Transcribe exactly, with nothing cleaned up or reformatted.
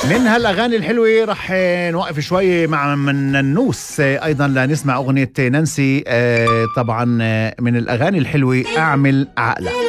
من هالأغاني الحلوة رح نوقف شوي مع من النوس أيضا لنسمع أغنية نانسي. طبعا من الأغاني الحلوة أعمل عقلة.